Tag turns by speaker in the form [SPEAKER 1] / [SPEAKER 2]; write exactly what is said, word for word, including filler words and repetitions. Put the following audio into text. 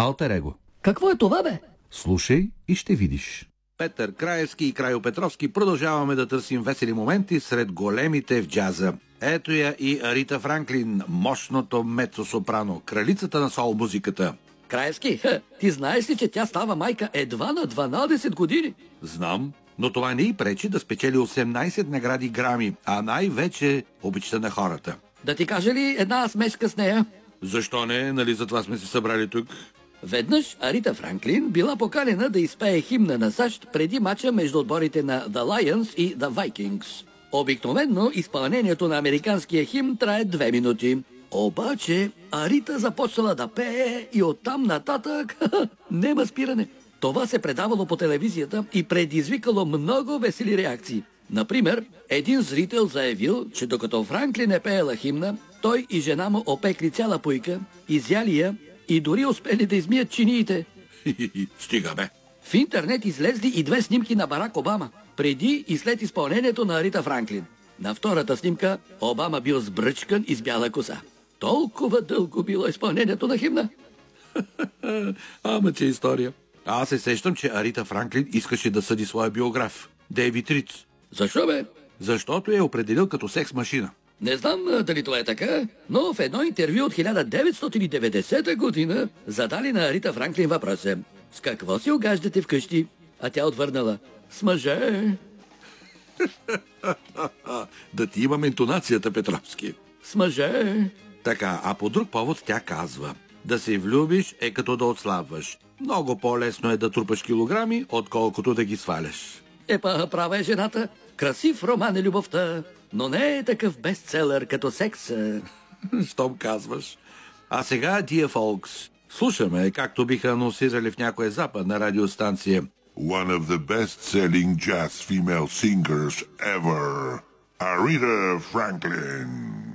[SPEAKER 1] Алтер его.
[SPEAKER 2] Какво е това, бе?
[SPEAKER 1] Слушай и ще видиш.
[SPEAKER 3] Петър Краевски и Крайо Петровски продължаваме да търсим весели моменти сред големите в джаза. Ето я и Арита Франклин, мощното мецо-сопрано, кралицата на сол-музиката.
[SPEAKER 2] Краевски, ти знаеш ли, че тя става майка едва на дванадесет години?
[SPEAKER 3] Знам, но това не й пречи да спечели осемнадесет награди Грами, а най-вече обичта на хората.
[SPEAKER 2] Да ти кажа ли една смешка с нея?
[SPEAKER 3] Защо не? Нали за това сме се събрали тук?
[SPEAKER 2] Веднъж Арита Франклин била поканена да изпее химна на САЩ преди мача между отборите на The Lions и The Vikings. Обикновено изпълнението на американския химн трае две минути. Обаче Арита започнала да пее и оттам нататък нема спиране. Това се предавало по телевизията и предизвикало много весели реакции. Например, един зрител заявил, че докато Франклин е пеела химна, той и жена му опекли цяла пуйка, изяли я и дори успели да измият чиниите.
[SPEAKER 3] Стига, бе!
[SPEAKER 2] В интернет излезли и две снимки на Барак Обама, преди и след изпълнението на Арита Франклин. На втората снимка Обама бил сбръчкан и с бяла коса. Толкова дълго било изпълнението на химна.
[SPEAKER 3] Ама че история. Аз се сещам, че Арита Франклин искаше да съди своя биограф, Дейвид Риц.
[SPEAKER 2] Защо, бе?
[SPEAKER 3] Защото я е определил като секс-машина.
[SPEAKER 2] Не знам дали това е така, но в едно интервю от хиляда деветстотин и деветдесета година задали на Арита Франклин въпроса: с какво си огаждате вкъщи? А тя отвърнала: с мъже.
[SPEAKER 3] Да ти имам интонацията, Петровски.
[SPEAKER 2] С мъже.
[SPEAKER 3] Така, а по друг повод тя казва: да се влюбиш е като да отслабваш. Много по-лесно е да трупаш килограми, отколкото да ги сваляш.
[SPEAKER 2] Епа, права е жената. Красив роман е любовта, но не е такъв бестселър като секса.
[SPEAKER 3] Щом казваш. А сега, Dear Folks, слушаме, както биха анонсирали в някоя западна радиостанция.
[SPEAKER 4] One of the best-selling jazz female singers ever, Aretha Franklin.